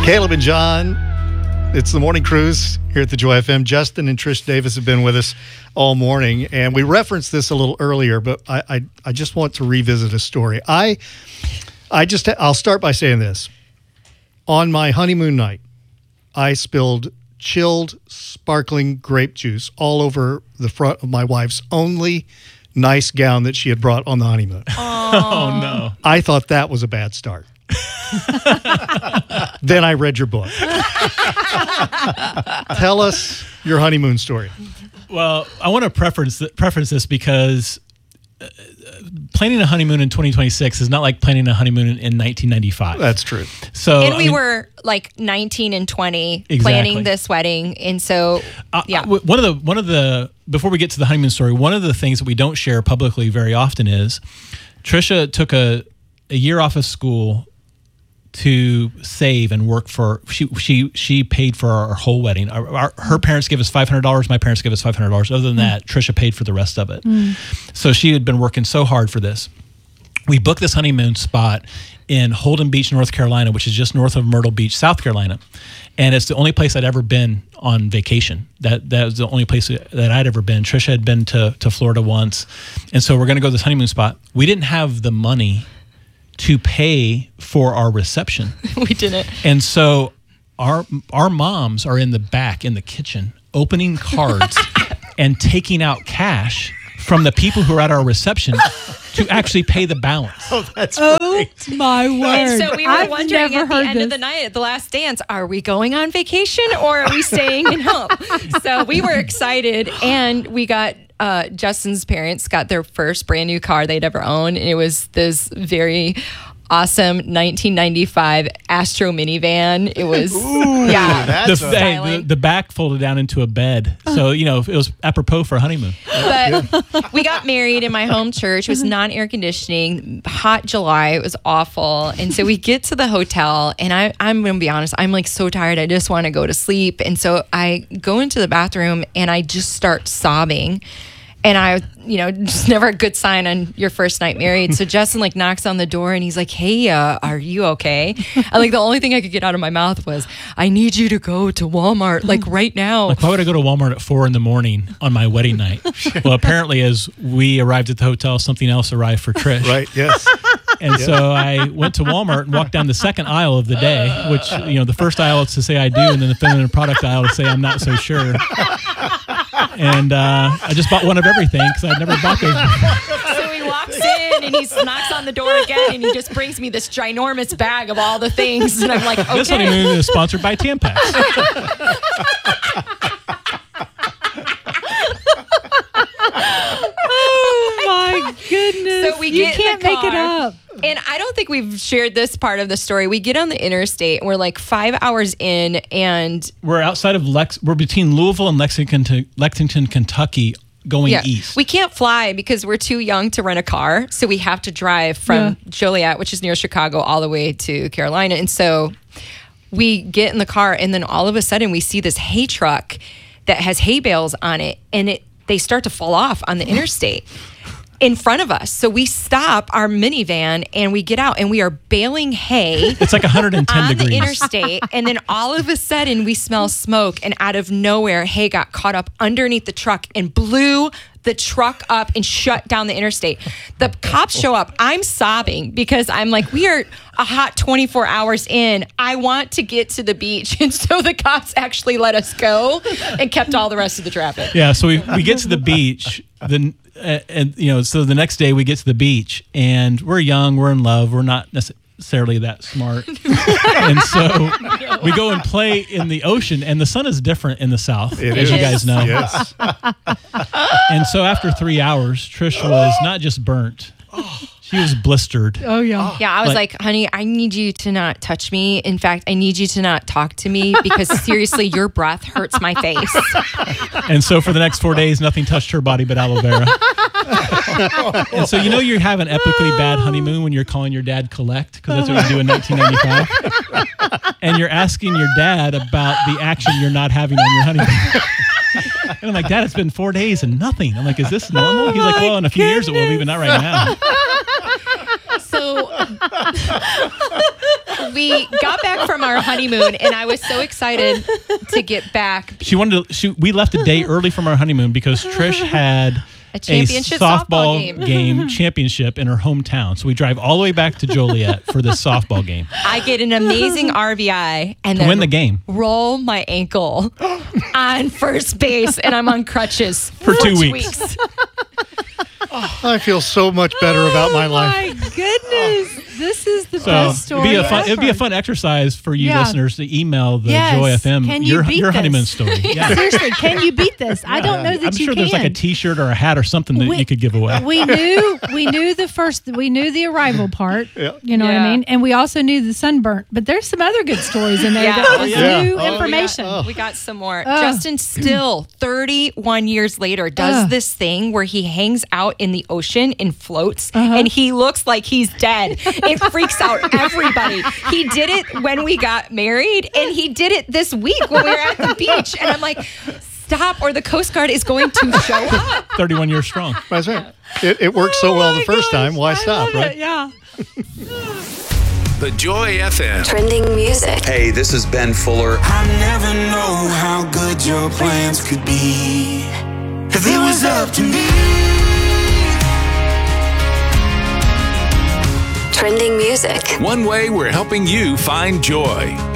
Caleb and John, it's the Morning Cruise here at the Joy FM. Justin and Trish Davis have been with us all morning, and we referenced this a little earlier, but I just want to revisit a story. I'll start by saying this. On my honeymoon night, I spilled chilled, sparkling grape juice all over the front of my wife's only nice gown that she had brought on the honeymoon. Oh, no. I thought that was a bad start. Then I read your book. Tell us your honeymoon story. Well, I want to preference this because planning a honeymoon in 2026 is not like planning a honeymoon in 1995. That's true. So, and we were like 19 and 20 planning this wedding, and so yeah. One of the before we get to the honeymoon story, one of the things that we don't share publicly very often is Trisha took a year off of school to save and work for. She paid for our whole wedding. Her parents gave us $500. My parents gave us $500. Other than that, Trisha paid for the rest of it. So she had been working so hard for this. We booked this honeymoon spot in Holden Beach, North Carolina, which is just north of Myrtle Beach, South Carolina. And it's the only place I'd ever been on vacation. That was the only place that I'd ever been. Trisha had been to Florida once. And so we're going to go to this honeymoon spot. We didn't have the money to pay for our reception. We didn't. And so our moms are in the back in the kitchen opening cards and taking out cash from the people who are at our reception to actually pay the balance. Oh, that's great. My word. And so we were wondering at the end of the night, at the last dance, are we going on vacation or are we staying at home? So we were excited, and we got Justin's parents got their first brand new car they'd ever owned. And it was this very awesome 1995 Astro minivan. It was, the back folded down into a bed. So, it was apropos for a honeymoon. But we got married in my home church. It was non-air conditioning, hot July. It was awful. And so we get to the hotel, and I'm going to be honest, I'm like so tired. I just want to go to sleep. And so I go into the bathroom and I just start sobbing. And I, just never a good sign on your first night married. So Justin knocks on the door and he's like, "Hey, are you okay?" And the only thing I could get out of my mouth was, "I need you to go to Walmart right now." Why would I go to Walmart at 4 a.m. on my wedding night? Well, apparently as we arrived at the hotel, something else arrived for Trish. Right, yes. And so I went to Walmart and walked down the second aisle of the day, which, the first aisle is to say I do, and then the feminine product aisle to say I'm not so sure. And I just bought one of everything because I'd never bought those before. So he walks in and he knocks on the door again, and he just brings me this ginormous bag of all the things. And I'm like, okay. This honeymoon is sponsored by Tampax. Oh my goodness. So you can't make it up. And I don't think we've shared this part of the story. We get on the interstate and we're 5 hours in, and we're outside of we're between Louisville and Lexington, Kentucky, going east. We can't fly because we're too young to rent a car. So we have to drive from Joliet, which is near Chicago, all the way to Carolina. And so we get in the car, and then all of a sudden we see this hay truck that has hay bales on it, and they start to fall off on the interstate in front of us. So we stop our minivan and we get out, and we are baling hay. It's 110 on degrees. The interstate. And then all of a sudden we smell smoke, and out of nowhere, hay got caught up underneath the truck and blew the truck up and shut down the interstate. The cops show up. I'm sobbing because I'm like, we are a hot 24 hours in. I want to get to the beach. And so the cops actually let us go and kept all the rest of the traffic. Yeah, so we get to the beach, so the next day we get to the beach, and we're young, we're in love, we're not necessarily that smart. And so we go and play in the ocean, and the sun is different in the South, as you guys know. Yes. And so after 3 hours, Trish was not just burnt, she was blistered. Oh, yeah. Yeah, I was like, honey, I need you to not touch me. In fact, I need you to not talk to me because seriously, your breath hurts my face. And so for the next 4 days, nothing touched her body but aloe vera. And so you have an epically bad honeymoon when you're calling your dad collect, because that's what you do in 1995. And you're asking your dad about the action you're not having on your honeymoon. And I'm like, Dad, it's been 4 days and nothing. I'm like, is this normal? He's like, well, in a few years it will be, but not right now. So we got back from our honeymoon, and I was so excited to get back. We left a day early from our honeymoon because Trish had A championship softball softball game championship in her hometown. So we drive all the way back to Joliet for this softball game. I get an amazing RBI and To then win the game. roll my ankle on first base, and I'm on crutches For 2 weeks. I feel so much better about my life. My goodness. This is the So best story. it'd be a fun exercise for you Yeah. listeners to email the Yes. Joy FM Can you your beat honeymoon this? story. Yeah. Seriously, can you beat this? I don't know that I'm you sure can. there's like a T-shirt or a hat or something that We- you could give away. we knew the arrival part. Yeah. You know what Yeah. I mean? And we also knew the sunburnt. But there's some other good stories in there. Yeah. That was Yeah. new Oh, information. We got some more. Justin still 31 years later does this thing where he hangs out in the ocean and floats and he looks like he's dead. It freaks out everybody. He did it when we got married and he did it this week when we were at the beach. And I'm like, stop or the Coast Guard is going to show up. 31 years strong. That's right. It worked so well the first time. Why stop, right? Yeah. The Joy FM. Trending music. Hey, this is Ben Fuller. I never know how good your plans could be if it was up to me. Trending music. One way we're helping you find joy.